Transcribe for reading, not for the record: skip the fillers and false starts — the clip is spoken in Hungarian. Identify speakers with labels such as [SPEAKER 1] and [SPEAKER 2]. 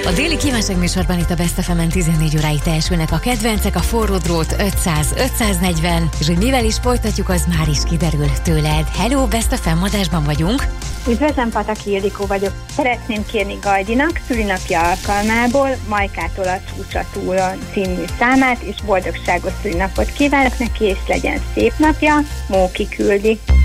[SPEAKER 1] A déli kívánság műsorban itt a Best FM-en 14 óráig teljesülnek a kedvencek, a forró drót 500-540, és hogy mivel is folytatjuk, az már is kiderül tőled. Hello, Best FM adásban vagyunk.
[SPEAKER 2] Üdvözlöm, Pataki Ildikó vagyok. Szeretném kérni Gajdinak szülinapja alkalmából Majkától a Csúcsra túlon című számát, és boldogságos szülinapot kívánok neki, és legyen szép napja. Móki küldi.